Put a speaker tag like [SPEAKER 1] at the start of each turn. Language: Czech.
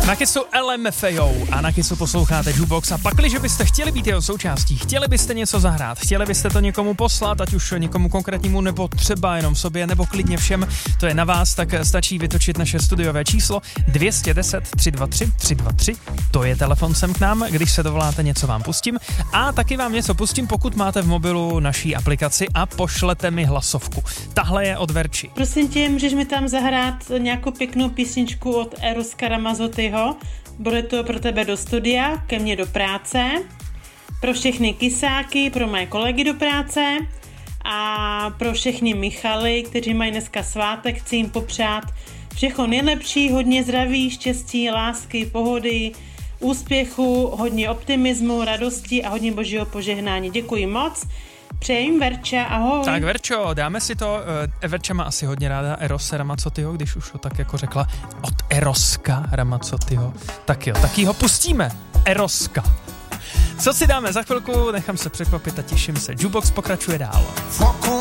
[SPEAKER 1] Na Kissu LMFAO a na Kissu posloucháte Jukebox a pakliže byste chtěli být jeho součástí, chtěli byste něco zahrát, chtěli byste to někomu poslat, ať už někomu konkrétnímu nebo třeba jenom sobě, nebo klidně všem, to je na vás, tak stačí vytočit naše studiové číslo 210 323 323, to je telefon sem k nám, když se dovoláte, něco vám pustím a taky vám něco pustím, pokud máte v mobilu naší aplikaci a pošlete mi hlasovku. Tahle je od Verči.
[SPEAKER 2] Prosím tě, můžeš mi tam zahrát nějakou pěknou písničku od Eroska Ramazzotyho? Bude to pro tebe do studia, ke mně do práce, pro všechny kysáky, pro moje kolegy do práce a pro všechny Michaly, kteří mají dneska svátek, chci jim popřát všechno nejlepší, hodně zdraví, štěstí, lásky, pohody, úspěchu, hodně optimismu, radosti a hodně božího požehnání. Děkuji moc. Přejím, Verča, ahoj.
[SPEAKER 1] Tak Verčo, dáme si to. Verča má asi hodně ráda Erose Ramazzotyho, když už ho tak jako řekla od Eroska Ramazzotyho. Tak jo, tak ho pustíme. Eroska. Co si dáme za chvilku, nechám se překvapit a těším se. Jukebox pokračuje dál.